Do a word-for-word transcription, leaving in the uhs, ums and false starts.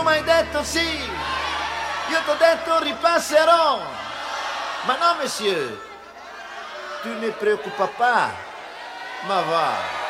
tu mi hai detto sì, io ti ho detto ripasserò. Ma no, monsieur, tu ne preoccupa pas, ma va.